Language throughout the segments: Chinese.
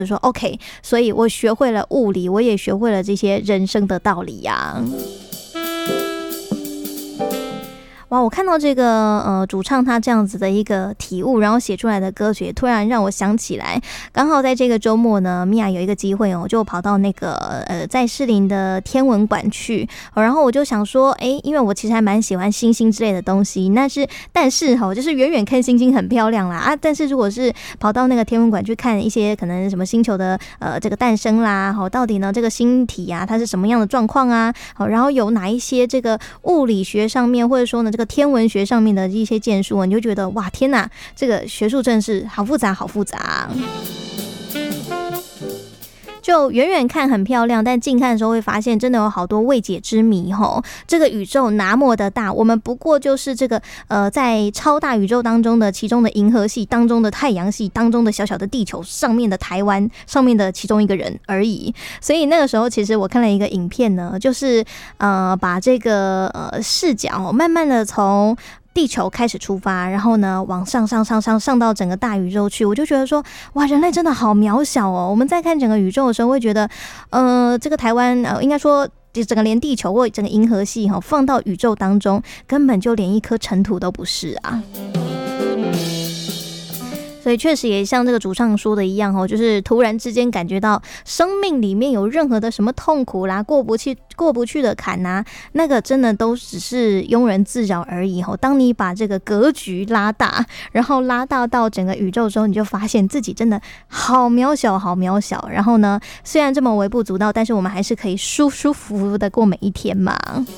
就说 OK， 所以我学会了物理，我也学会了这些人生的道理呀。哇，我看到这个主唱他这样子的一个体悟，然后写出来的歌曲，突然让我想起来，刚好在这个周末呢，米娅有一个机会就跑到那个在士林的天文馆去，然后我就想说，因为我其实还蛮喜欢星星之类的东西，但是就是远远看星星很漂亮啦啊，但是如果是跑到那个天文馆去看一些可能什么星球的这个诞生啦，到底呢这个星体啊它是什么样的状况啊，然后有哪一些这个物理学上面或者说呢这个天文学上面的一些建树，你就觉得哇天哪，这个学术真是好复杂好复杂。就远远看很漂亮，但近看的时候会发现真的有好多未解之谜吼。这个宇宙那么的大，我们不过就是这个在超大宇宙当中的其中的银河系当中的太阳系当中的小小的地球上面的台湾上面的其中一个人而已。所以那个时候其实我看了一个影片呢，就是把这个视角慢慢的从地球开始出发，然后呢往上到整个大宇宙去，我就觉得说哇，人类真的好渺小哦。我们在看整个宇宙的时候会觉得这个台湾应该说整个连地球或整个银河系放到宇宙当中根本就连一颗尘土都不是啊。所以确实也像这个主唱说的一样就是突然之间感觉到生命里面有任何的什么痛苦啦，过不去的坎啊，那个真的都只是庸人自扰而已当你把这个格局拉大，然后拉大到整个宇宙之后，你就发现自己真的好渺小好渺小。然后呢，虽然这么微不足道，但是我们还是可以舒舒服服的过每一天嘛。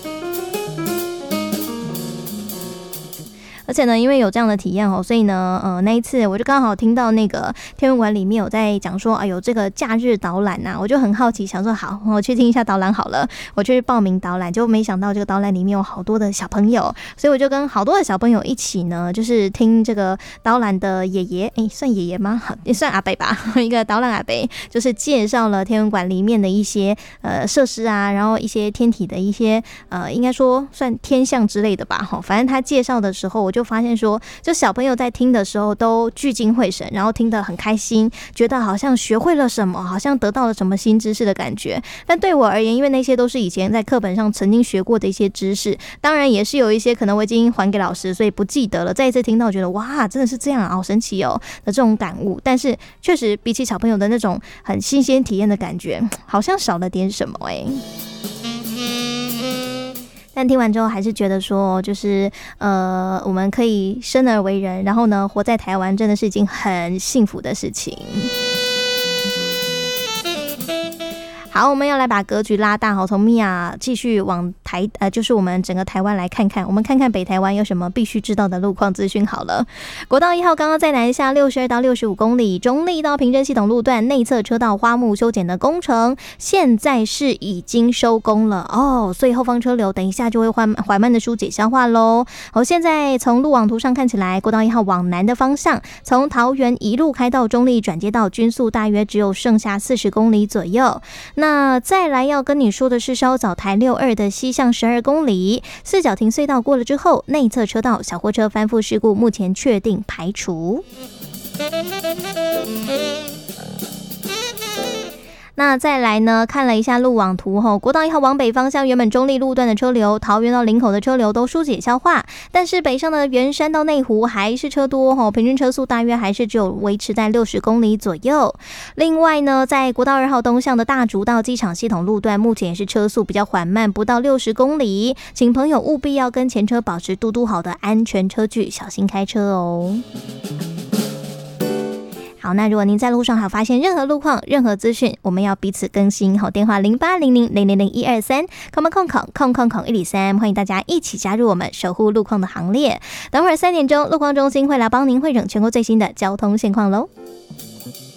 而且呢，因为有这样的体验所以呢，那一次我就刚好听到那个天文馆里面有在讲说，有这个假日导览啊，我就很好奇，想说好，我去听一下导览好了，我去报名导览，就没想到这个导览里面有好多的小朋友，所以我就跟好多的小朋友一起呢，就是听这个导览的爷爷，算爷爷吗？也算阿伯吧，一个导览阿伯，就是介绍了天文馆里面的一些设施啊，然后一些天体的一些应该说算天象之类的吧，反正他介绍的时候，我就发现说，就小朋友在听的时候都聚精会神，然后听得很开心，觉得好像学会了什么，好像得到了什么新知识的感觉。但对我而言，因为那些都是以前在课本上曾经学过的一些知识，当然也是有一些可能我已经还给老师，所以不记得了。再一次听到，觉得哇，真的是这样啊，好神奇哦的这种感悟。但是确实比起小朋友的那种很新鲜体验的感觉，好像少了点什么但听完之后还是觉得说，就是我们可以生而为人，然后呢活在台湾真的是一件很幸福的事情。好，我们要来把格局拉大从米娅继续往就是我们整个台湾来看看，我们看看北台湾有什么必须知道的路况资讯好了。国道1号刚刚在南下62到65公里，中立到平镇系统路段内侧车道花木修剪的工程，现在是已经收工了所以后方车流等一下就会缓慢的疏解消化咯。现在从路网图上看起来，国道1号往南的方向，从桃园一路开到中立转接到均速大约只有剩下40公里左右。那再来要跟你说的是，稍早台62的西向12公里，四角亭隧道过了之后，内侧车道小货车翻覆事故目前确定排除。那再来呢，看了一下路网图国道1号往北方向，原本中立路段的车流，桃园到林口的车流都疏解消化，但是北上的圆山到内湖还是车多平均车速大约还是只有维持在60公里左右。另外呢，在国道2号东向的大竹到机场系统路段，目前也是车速比较缓慢，不到60公里，请朋友务必要跟前车保持嘟嘟好的安全车距，小心开车哦。好，那如果您在路上还有发现任何路况、任何资讯，我们要彼此更新。电话0800000123，空103，欢迎大家一起加入我们守护路况的行列。等会儿3点钟，路况中心会来帮您汇整全国最新的交通现况喽。